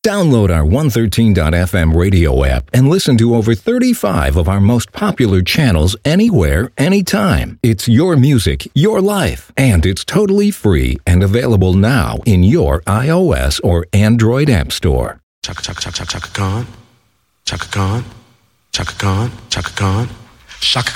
Download our 113.fm radio app and listen to over 35 of our most popular channels anywhere, anytime. It's your music, your life, and it's totally free and available now in your iOS or Android app store. Chaka Chaka Chaka Chaka Khan, Chaka Khan, Chaka Khan, Chaka Khan, Chaka